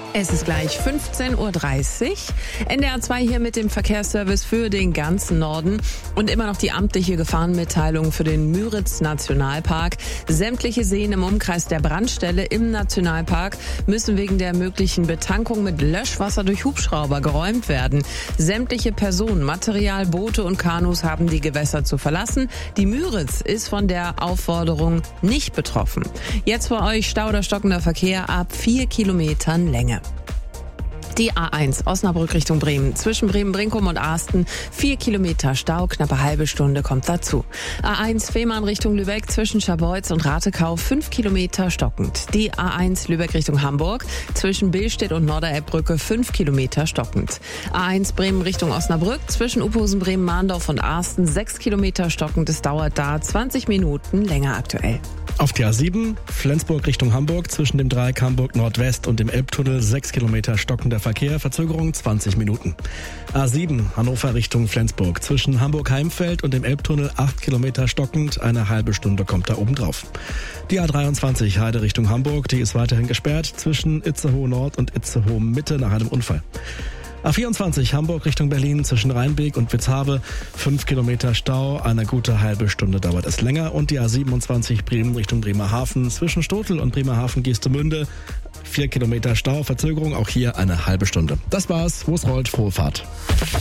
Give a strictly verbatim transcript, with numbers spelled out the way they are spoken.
Es ist gleich fünfzehn Uhr dreißig. N D R zwei hier mit dem Verkehrsservice für den ganzen Norden und immer noch die amtliche Gefahrenmitteilung für den Müritz-Nationalpark. Sämtliche Seen im Umkreis der Brandstelle im Nationalpark müssen wegen der möglichen Betankung mit Löschwasser durch Hubschrauber geräumt werden. Sämtliche Personen, Material, Boote und Kanus haben die Gewässer zu verlassen. Die Müritz ist von der Aufforderung nicht betroffen. Jetzt für euch Stau oder stockender Verkehr ab vier Kilometern Länge. Die A eins Osnabrück Richtung Bremen. Zwischen Bremen-Brinkum und Asten vier Kilometer Stau, knappe halbe Stunde kommt dazu. A eins Fehmarn Richtung Lübeck zwischen Scharbeutz und Ratekau fünf Kilometer stockend. Die A eins Lübeck Richtung Hamburg zwischen Billstedt und Norderelbbrücke fünf Kilometer stockend. A eins Bremen Richtung Osnabrück zwischen Uphusen, Bremen, Mahndorf und Asten sechs Kilometer stockend. Es dauert da zwanzig Minuten länger aktuell. Auf der A sieben Flensburg Richtung Hamburg zwischen dem Dreieck Hamburg Nordwest und dem Elbtunnel sechs Kilometer stockender Verkehr, Verzögerung zwanzig Minuten. A sieben Hannover Richtung Flensburg zwischen Hamburg-Heimfeld und dem Elbtunnel acht Kilometer stockend, eine halbe Stunde kommt da oben drauf. Die A dreiundzwanzig Heide Richtung Hamburg, die ist weiterhin gesperrt zwischen Itzehoe Nord und Itzehoe Mitte nach einem Unfall. A vierundzwanzig Hamburg Richtung Berlin zwischen Rheinbeek und Witzhabe, fünf Kilometer Stau, eine gute halbe Stunde dauert es länger. Und die A siebenundzwanzig Bremen Richtung Bremerhaven zwischen Stotel und Bremerhaven-Geestemünde, vier Kilometer Stau, Verzögerung, auch hier eine halbe Stunde. Das war's, wo es rollt, frohe Fahrt.